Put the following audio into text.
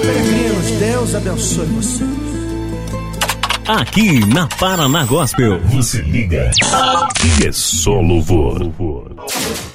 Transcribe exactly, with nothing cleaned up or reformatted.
peregrinos, Deus abençoe você. Aqui na Paraná Gospel, você liga e é só louvor.